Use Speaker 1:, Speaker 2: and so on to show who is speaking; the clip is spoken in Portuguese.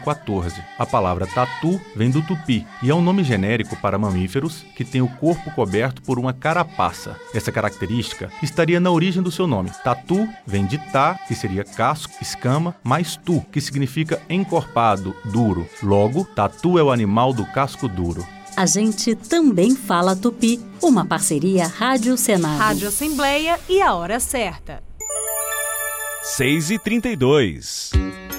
Speaker 1: 14. A palavra tatu vem do tupi e é um nome genérico para mamíferos que têm o corpo coberto por uma carapaça. Essa característica estaria na origem do seu nome. Tatu vem de tá, que seria casco, escama, mais tu, que significa encorpado, duro. Logo, tatu é o animal do casco duro.
Speaker 2: A gente também fala tupi, uma parceria Rádio Senado.
Speaker 3: Rádio Assembleia e a hora certa.
Speaker 4: 6h32.